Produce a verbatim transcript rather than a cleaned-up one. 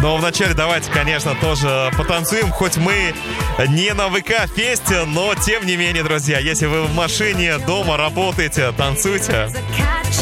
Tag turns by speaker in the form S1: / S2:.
S1: Но вначале давайте, конечно, тоже потанцуем. Хоть мы не на ВК-фесте, но тем не менее, друзья, если вы в машине, дома работаете, танцуйте.